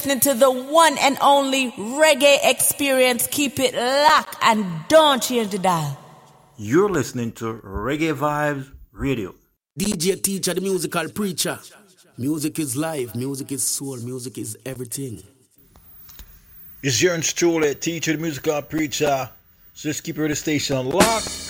Listening to the one and only reggae experience. Keep it locked and don't change the dial. You're listening to Reggae Vibes Radio. DJ Teacher, the musical preacher. Music is life, music is soul, music is everything. It's yours truly, Teacher, the musical preacher. So just keep your station locked